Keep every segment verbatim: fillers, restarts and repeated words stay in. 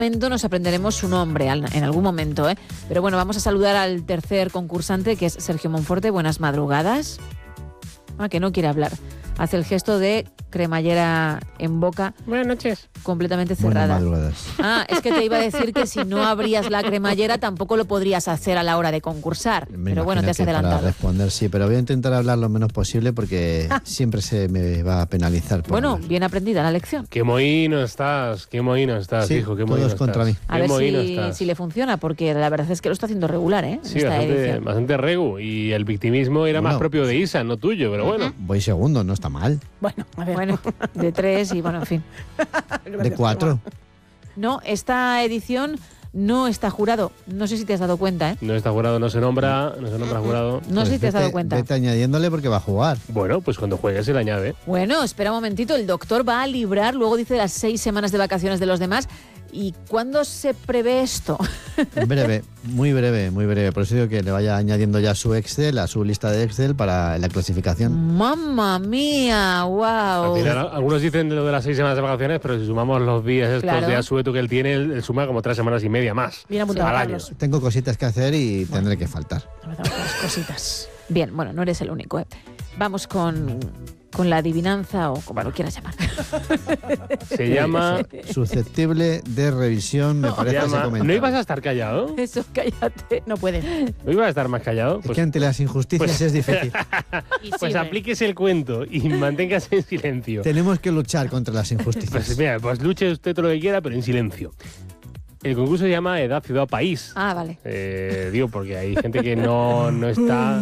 Nos aprenderemos su nombre en algún momento, ¿eh? Pero bueno, vamos a saludar al tercer concursante, que es Sergio Monforte. Buenas madrugadas. Ah, que no quiere hablar. Hace el gesto de cremallera en boca. Buenas noches. Completamente cerrada. Buenas madrugadas. Ah, es que te iba a decir que si no abrías la cremallera tampoco lo podrías hacer a la hora de concursar. Me pero bueno, te has que adelantado. Para responder, sí, pero voy a intentar hablar lo menos posible porque siempre se me va a penalizar. Por Bueno, hablar. bien aprendida la lección. Qué mohino estás, qué mohino estás, Sí, hijo, qué todos mohino estás. contra mí. A Qué ver mohino si, estás. si le funciona, porque la verdad es que lo está haciendo regular, ¿eh? En Sí, esta bastante, edición. bastante regu. Y el victimismo era Bueno. más propio de Isa, no tuyo, pero bueno. Voy segundo, no está mal. Bueno, a ver. Bueno, de tres y bueno, en fin. De cuatro. No, esta edición no está jurado. No sé si te has dado cuenta, ¿eh? No está jurado, no se nombra, no se nombra jurado. No sé si te has vete- dado cuenta. Vete añadiéndole porque va a jugar. Bueno, pues cuando juegue se le añade. Bueno, espera un momentito. El doctor va a librar, luego dice las seis semanas de vacaciones de los demás. ¿Y cuándo se prevé esto? Breve, muy breve, muy breve. Por eso digo que le vaya añadiendo ya su Excel, a su lista de Excel para la clasificación. ¡Mamma mía! ¡Wow! Al final, algunos dicen lo de las seis semanas de vacaciones, pero si sumamos los días estos Claro. de asueto que él tiene, él, él suma como tres semanas y media más. Bien apuntado, al año. Carlos. Tengo cositas que hacer y tendré que faltar. Empezamos con las cositas. Bien, bueno, no eres el único, ¿eh? Vamos con, con la adivinanza o como lo quieras llamar. Se llama... Susceptible de revisión, me se parece ese llama- comentario. ¿No ibas a estar callado? Eso, cállate. No puede. ¿No ibas a estar más callado? Es Pues, que ante las injusticias pues- es difícil. Y pues sirve. aplíquese el cuento y manténgase en silencio. Tenemos que luchar contra las Pues injusticias. mira, pues luche usted todo lo que quiera, pero en silencio. El concurso se llama Edad, Ciudad, País. Ah, vale. Eh, digo, porque hay gente que no, no está...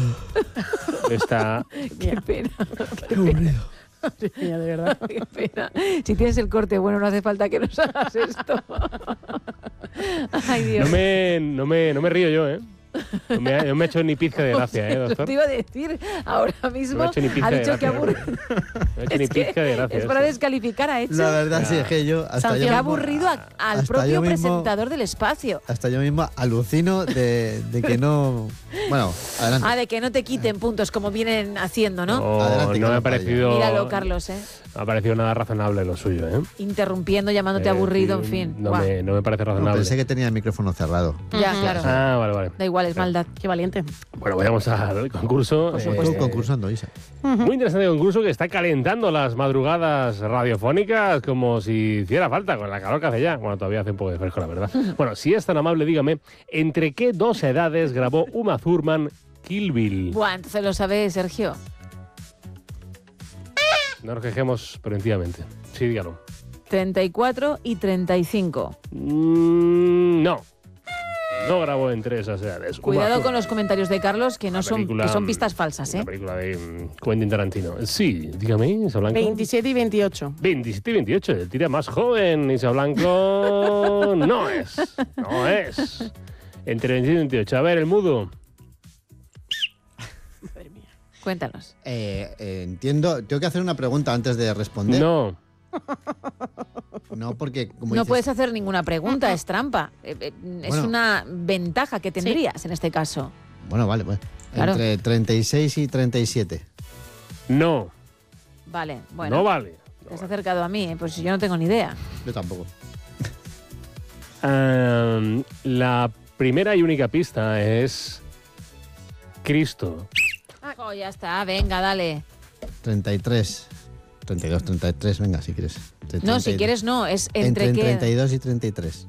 No está... Qué pena. Qué aburrido. Mira, de verdad. Qué pena. Si tienes el corte, bueno, no hace falta que nos hagas esto. Ay, Dios. No me, no me, no me río yo, ¿eh? No me, ha- no me ha hecho ni pizca de gracia, ¿eh, Lo doctor? te iba a decir ahora mismo. No me ha hecho ni pizca ha de dicho que gracia. aburre. No me ha hecho ni Es, que pizca de gracia. es para esto. descalificar a Eche. La verdad sí es que yo hasta Sanción. yo, Que ha mismo, aburrido a- al hasta propio yo mismo- presentador del espacio. hasta yo mismo alucino de, de que no... Bueno, adelante. Ah, de que no te quiten puntos como vienen haciendo, ¿no? No, Adelante, no me ha Carlos parecido... Míralo, Carlos, ¿eh? No me ha parecido nada razonable lo suyo, ¿eh? Interrumpiendo, llamándote Eh, aburrido, en mm, fin. No Guau. me, no me parece No, razonable. pensé que tenía el micrófono cerrado. Ya, claro. Ah, vale, vale. Da igual, es maldad. Qué valiente. Bueno, vayamos al concurso. Por Eh, supuesto. Tú concursando, Isa. Muy interesante concurso que está calentando las madrugadas radiofónicas como si hiciera falta con la calor que hace ya. Bueno, todavía hace un poco de fresco, la verdad. Bueno, si es tan amable, dígame, ¿entre qué dos edades grabó Uma Thurman Kill Bill? Buah, entonces lo sabe Sergio. No nos quejemos preventivamente. Sí, dígalo. treinta y cuatro y treinta y cinco. Mm, no. No grabó entre esas edades. Uma Cuidado Thurman. con los comentarios de Carlos, que no Una son, película, que son pistas falsas, Una ¿eh? película de mm, Quentin Tarantino. Sí, dígame, Isa Blanco. veintisiete y veintiocho. veintisiete y veintiocho, el tira más joven, Isa Blanco. No es. No es. Entre veintisiete y veintiocho. A ver, el mudo. Cuéntanos. Eh, eh, entiendo, tengo que hacer una pregunta antes de responder. No. No, porque como No dices- puedes hacer ninguna pregunta, es trampa. Eh, eh, Es Bueno. una ventaja que tendrías en este caso. Bueno, vale, pues. Claro. Entre treinta y seis y treinta y siete. No. Vale, bueno. No vale. Te has acercado a mí, ¿eh? Pues yo no tengo ni idea. Yo tampoco. Um, la primera y única pista es Cristo. Oh, ya está, venga, dale. treinta y tres. treinta y dos, treinta y tres, venga, si quieres. Entre No, si treinta y- quieres no, es Entre, entre, qué. treinta y dos y treinta y tres.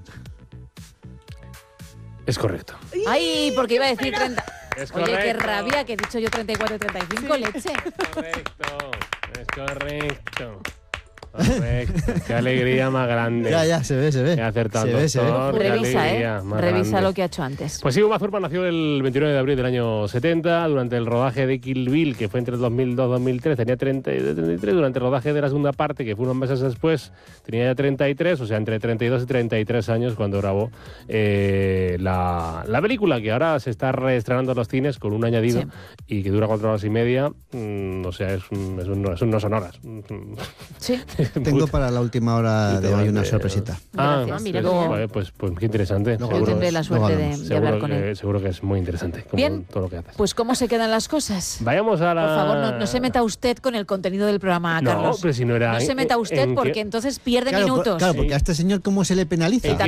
Es correcto. Ay, porque iba a decir treinta. Es Oye, qué correcto. rabia que he dicho yo treinta y cuatro y treinta y cinco, leche. Correcto. Es correcto. Correcto. Qué alegría más grande. Ya, ya, se ve, se ve. He acertado, Se ve, se ve. doctor. Qué Revisa, alegría ¿eh? más Revisa grande. lo que ha hecho antes. Pues sí, Uma Thurman nació el veintinueve de abril del año setenta, durante el rodaje de Kill Bill, que fue entre dos mil dos y dos mil tres, tenía treinta y treinta y tres, durante el rodaje de la segunda parte, que fue unos meses después, tenía ya treinta y tres, o sea, entre treinta y dos y treinta y tres años cuando grabó eh, la, la película, que ahora se está reestrenando en los cines con un añadido Sí. y que dura cuatro horas y media, mm, o sea, es un, es un, es un no son horas. Sí. Tengo para la última hora de hoy una Eh, sorpresita. Ah, Gracias. Ah, mira, pues, luego- vale, pues, pues qué interesante. Luego Yo Seguro- tendré la luego suerte de, hablamos. de hablar seguro con él. que, seguro que es muy interesante, como Bien. todo lo que haces. Pues ¿cómo se quedan las cosas? Vayamos a la... Por favor, no, no se meta usted con el contenido del programa, No, Carlos. pero si no era... No se meta en- usted en porque qué- entonces pierde Claro, por- minutos. claro, porque a este señor, ¿cómo se le penaliza? ¿En qué